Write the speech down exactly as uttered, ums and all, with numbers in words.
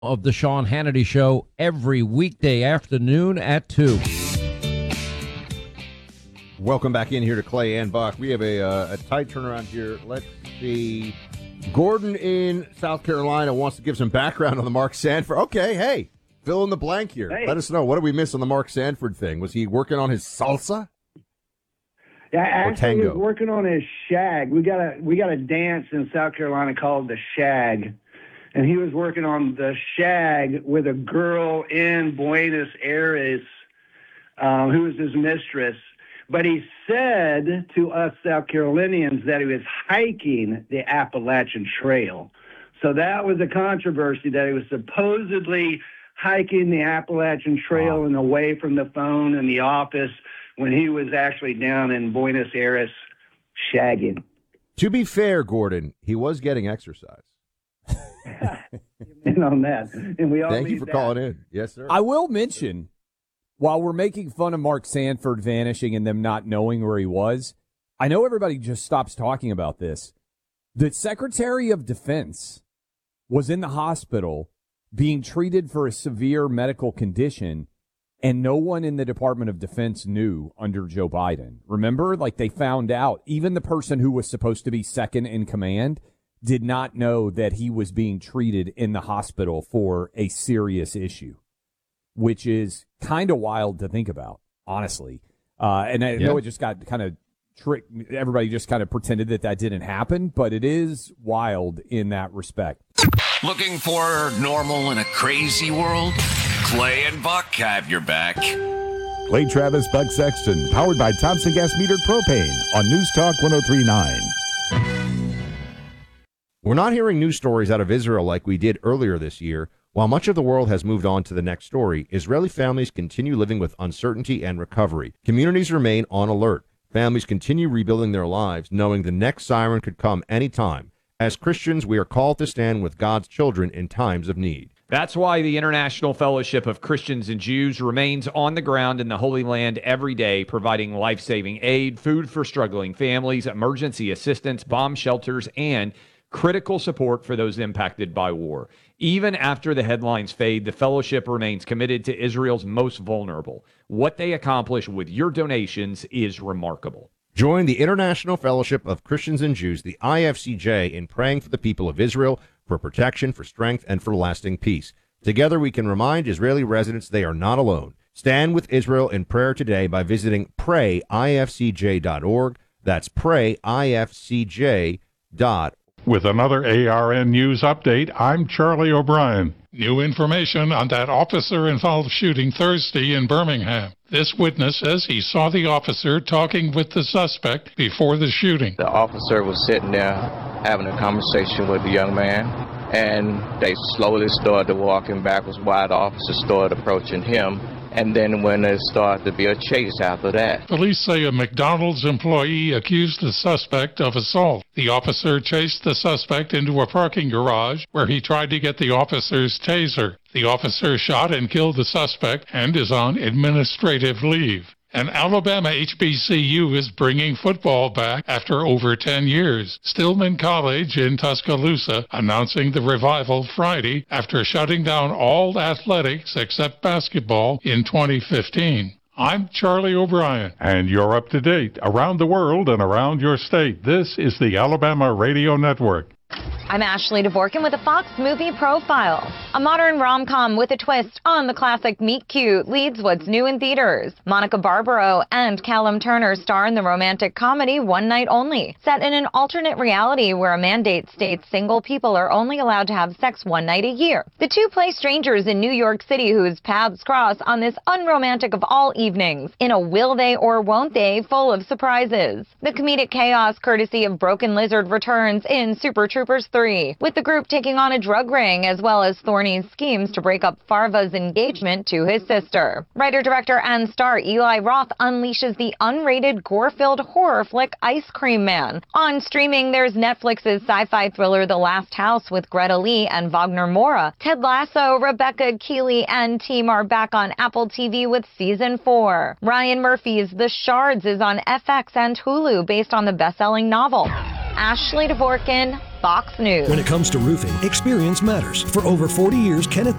of the Sean Hannity Show every weekday afternoon at two. Welcome back in here to Clay and Buck. We have a, uh, a tight turnaround here. Let's see. Gordon in South Carolina wants to give some background on the Mark Sanford. Okay, hey, fill in the blank here. Hey. Let us know. What did we miss on the Mark Sanford thing? Was he working on his salsa? Yeah, Or actually, he tango? was working on his shag. We got a we got a dance in South Carolina called the shag, and he was working on the shag with a girl in Buenos Aires, um, who was his mistress. But he said to us South Carolinians that he was hiking the Appalachian Trail. So that was a controversy, that he was supposedly hiking the Appalachian Trail Wow. and away from the phone and the office when he was actually down in Buenos Aires shagging. To be fair, Gordon, he was getting exercise. In on that. And we all Thank you need for that. calling in. Yes, sir. I will mention, while we're making fun of Mark Sanford vanishing and them not knowing where he was, I know everybody just stops talking about this. The Secretary of Defense was in the hospital being treated for a severe medical condition, and no one in the Department of Defense knew under Joe Biden. Remember? Like, they found out. Even the person who was supposed to be second in command did not know that he was being treated in the hospital for a serious issue, which is kind of wild to think about, honestly. Uh, and I Yeah. know it just got kind of tricked. Everybody just kind of pretended that that didn't happen, but it is wild in that respect. Looking for normal in a crazy world? Clay and Buck have your back. Clay Travis, Buck Sexton, powered by Thompson Gas Metered Propane on News Talk one oh three point nine. We're not hearing news stories out of Israel like we did earlier this year. While much of the world has moved on to the next story, Israeli families continue living with uncertainty and recovery. Communities remain on alert. Families continue rebuilding their lives, knowing the next siren could come anytime. As Christians, we are called to stand with God's children in times of need. That's why the International Fellowship of Christians and Jews remains on the ground in the Holy Land every day, providing life-saving aid, food for struggling families, emergency assistance, bomb shelters, and critical support for those impacted by war. Even after the headlines fade, the fellowship remains committed to Israel's most vulnerable. What they accomplish with your donations is remarkable. Join the International Fellowship of Christians and Jews, the I F C J, in praying for the people of Israel, for protection, for strength, and for lasting peace. Together we can remind Israeli residents they are not alone. Stand with Israel in prayer today by visiting pray I F C J dot org. That's pray I F C J dot org. With another A R N News update, I'm Charlie O'Brien. New information on that officer-involved shooting Thursday in Birmingham. This witness says he saw the officer talking with the suspect before the shooting. The officer was sitting there having a conversation with the young man, and they slowly started walking backwards while the officer started approaching him. And then when there started to be a chase after that. Police say a McDonald's employee accused the suspect of assault. The officer chased the suspect into a parking garage where he tried to get the officer's taser. The officer shot and killed the suspect and is on administrative leave. And Alabama H B C U is bringing football back after over ten years. Stillman College in Tuscaloosa announcing the revival Friday after shutting down all athletics except basketball in twenty fifteen. I'm Charlie O'Brien, and you're up to date around the world and around your state. This is the Alabama Radio Network. I'm Ashley Dvorkin with a Fox Movie Profile. A modern rom-com with a twist on the classic Meet Cute leads what's new in theaters. Monica Barbaro and Callum Turner star in the romantic comedy One Night Only, set in an alternate reality where a mandate states single people are only allowed to have sex one night a year. The two play strangers in New York City whose paths cross on this unromantic of all evenings, in a will they or won't they full of surprises. The comedic chaos courtesy of Broken Lizard returns in Super Troopers three, with the group taking on a drug ring as well as Thorny's schemes to break up Farva's engagement to his sister. Writer, director, and star Eli Roth unleashes the unrated, gore-filled horror flick Ice Cream Man. On streaming, there's Netflix's sci-fi thriller The Last House with Greta Lee and Wagner Moura. Ted Lasso, Rebecca Keeley, and team are back on Apple T V with season four. Ryan Murphy's The Shards is on F X and Hulu based on the best-selling novel. Ashley Dvorkin, Fox News. When it comes to roofing, experience matters. For over forty years, Kenneth